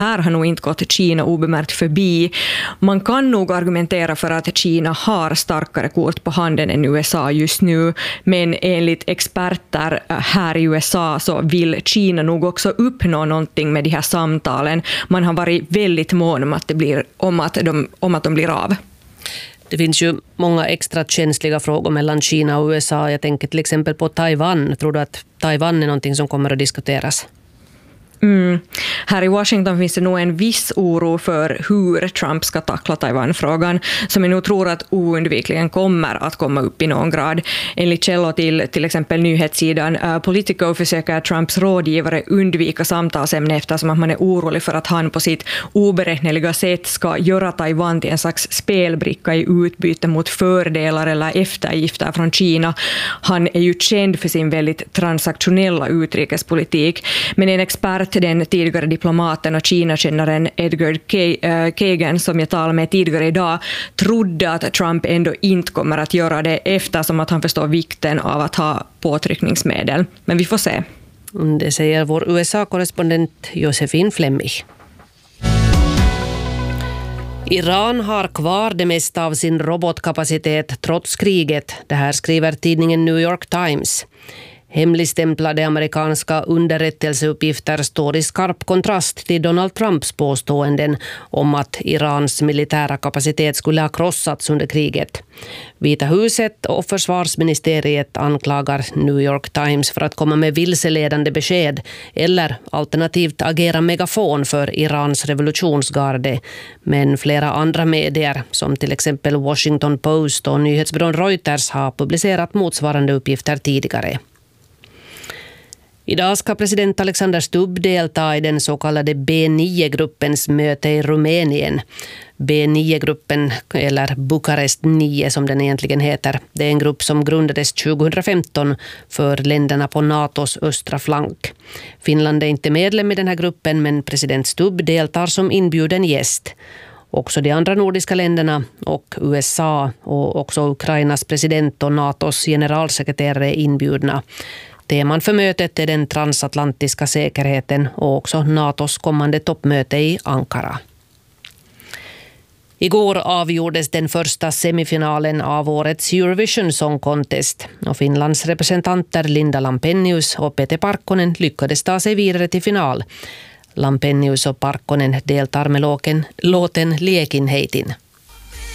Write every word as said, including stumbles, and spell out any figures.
här har nog inte gått Kina obemärkt förbi. Man kan nog argumentera för att Kina har starkare kort på handen än U S A just nu, men enligt experter här i U S A så vill Kina nog också uppnå någonting med de här samtalen. Man har varit väldigt mån om att, det blir, om att, de, om att de blir av. Det finns ju många extra känsliga frågor mellan Kina och U S A. Jag tänker till exempel på Taiwan. Tror du att Taiwan är någonting som kommer att diskuteras? Mm. Här i Washington finns det nog en viss oro för hur Trump ska tackla Taiwan-frågan, som jag nog tror att oundvikligen kommer att komma upp i någon grad. Enligt källor till till exempel nyhetssidan uh, Politico försöker Trumps rådgivare undvika samtalsämne eftersom att man är orolig för att han på sitt oberäkneliga sätt ska göra Taiwan till en slags spelbricka i utbyte mot fördelar eller eftergifter från Kina. Han är ju känd för sin väldigt transaktionella utrikespolitik, men en expert, den tidigare diplomaten och Kina-kännaren Edgar Kagan som jag talade med tidigare idag, trodde att Trump ändå inte kommer att göra det eftersom att han förstår vikten av att ha påtryckningsmedel. Men vi får se. Det säger vår U S A-korrespondent Josefin Flemmig. Iran har kvar det mesta av sin robotkapacitet trots kriget. Det här skriver tidningen New York Times. Hemligstämplade amerikanska underrättelseuppgifter står i skarp kontrast till Donald Trumps påståenden om att Irans militära kapacitet skulle ha krossats under kriget. Vita huset och försvarsministeriet anklagar New York Times för att komma med vilseledande besked eller alternativt agera megafon för Irans revolutionsgarde. Men flera andra medier, som till exempel Washington Post och nyhetsbyrån Reuters, har publicerat motsvarande uppgifter tidigare. Idag ska president Alexander Stubb delta i den så kallade B nio-gruppens möte i Rumänien. B nio-gruppen, eller Bukarest nio som den egentligen heter, det är en grupp som grundades tjugohundrafemton för länderna på NATOs östra flank. Finland är inte medlem i den här gruppen, men president Stubb deltar som inbjuden gäst. Också de andra nordiska länderna och U S A och också Ukrainas president och NATOs generalsekreterare är inbjudna. Teman för mötet är den transatlantiska säkerheten och också NATOs kommande toppmöte i Ankara. Igår avgjordes den första semifinalen av årets Eurovision Song Contest och Finlands representanter Linda Lampenius och Pete Parkkonen lyckades ta sig vidare till final. Lampenius och Parkkonen deltar med låten Liekin heitin.